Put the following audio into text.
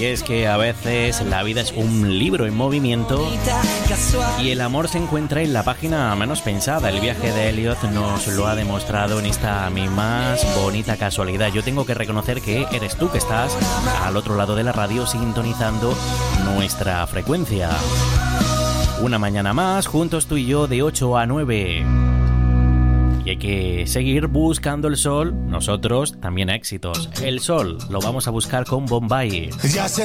Y es que a veces la vida es un libro en movimiento y el amor se encuentra en la página menos pensada. El viaje de Elliot nos lo ha demostrado en esta mi más bonita casualidad. Yo tengo que reconocer que eres tú que estás al otro lado de la radio sintonizando nuestra frecuencia. Una mañana más, juntos tú y yo, de 8 a 9. Y hay que seguir buscando el sol, nosotros también éxitos. El sol lo vamos a buscar con Bombay.